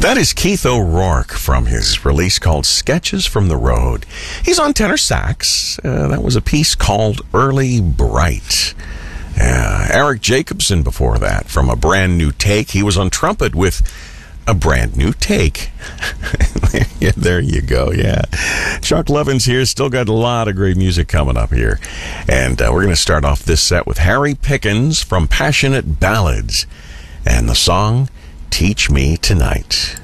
That is Keith O'Rourke from his release called Sketches from the Road. He's on tenor sax. That was a piece called Early Bright. Eric Jacobson before that from A Brand New Take. He was on trumpet with A Brand New Take. Yeah, there you go, yeah. Chuck Levins here. Still got a lot of great music coming up here. And we're going to start off this set with Harry Pickens from Passionate Ballads and the song Teach Me Tonight.